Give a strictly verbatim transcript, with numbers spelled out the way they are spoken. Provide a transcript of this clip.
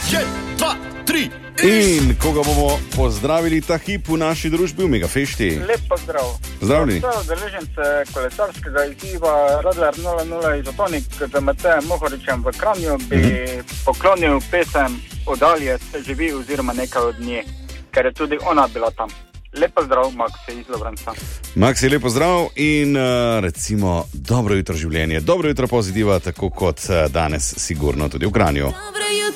dva, tri. In koga bomo pozdravili ta hip v naši družbi v Megafešti? Lep pozdrav. Zdravljeni. Pozdrav udeležence kolesarskega izziva Radler nula nula Izotonik z Matejem Mohoričem v Kranju bi mm-hmm. poklonil pesem Odalje se živi oziroma nekaj od nje, ker je tudi ona bila tam. Lep pozdrav, Maksi iz Lovrenca. Maksi, lep pozdrav in uh, recimo dobro jutro življenje. Dobro jutro pozitiva, tako kot uh, danes sigurno tudi v Kranju.